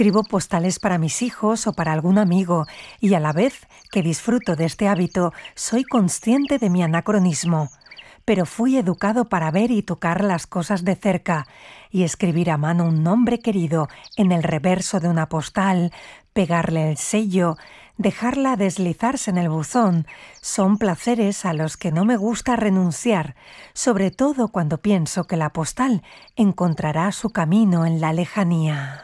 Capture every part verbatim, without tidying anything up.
Escribo postales para mis hijos o para algún amigo y a la vez que disfruto de este hábito, soy consciente de mi anacronismo. Pero fui educado para ver y tocar las cosas de cerca y escribir a mano un nombre querido en el reverso de una postal, pegarle el sello, dejarla deslizarse en el buzón, son placeres a los que no me gusta renunciar, sobre todo cuando pienso que la postal encontrará su camino en la lejanía.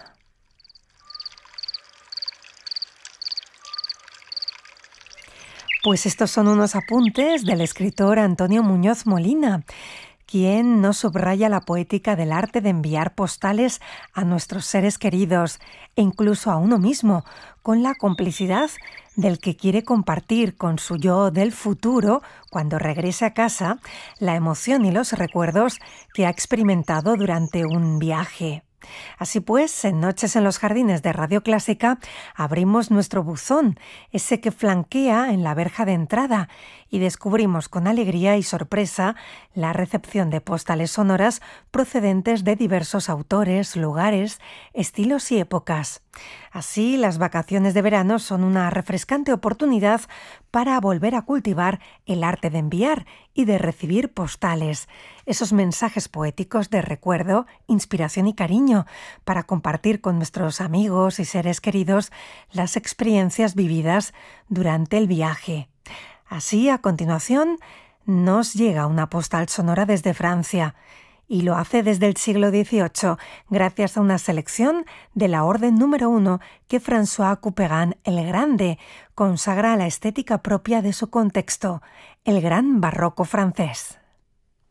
Pues estos son unos apuntes del escritor Antonio Muñoz Molina, quien nos subraya la poética del arte de enviar postales a nuestros seres queridos e incluso a uno mismo, con la complicidad del que quiere compartir con su yo del futuro, cuando regrese a casa, la emoción y los recuerdos que ha experimentado durante un viaje. Así pues, en Noches en los Jardines de Radio Clásica abrimos nuestro buzón, ese que flanquea en la verja de entrada, y descubrimos con alegría y sorpresa la recepción de postales sonoras procedentes de diversos autores, lugares, estilos y épocas. Así, las vacaciones de verano son una refrescante oportunidad para volver a cultivar el arte de enviar y de recibir postales, esos mensajes poéticos de recuerdo, inspiración y cariño, para compartir con nuestros amigos y seres queridos las experiencias vividas durante el viaje. Así, a continuación, nos llega una postal sonora desde Francia, y lo hace desde el siglo dieciocho, gracias a una selección de la orden número uno que François Couperin el Grande consagra a la estética propia de su contexto, el gran barroco francés.